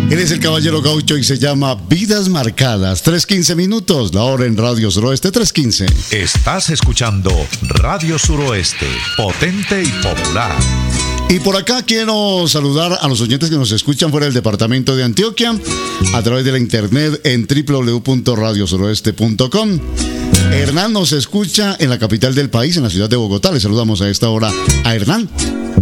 Él es el Caballero Gaucho y se llama Vidas Marcadas. 3:15 minutos, la hora en Radio Suroeste, 3:15. Estás escuchando Radio Suroeste, potente y popular. Y por acá quiero saludar a los oyentes que nos escuchan fuera del departamento de Antioquia a través de la internet en www.radiosuroeste.com. Hernán nos escucha en la capital del país, en la ciudad de Bogotá. Le saludamos a esta hora a Hernán.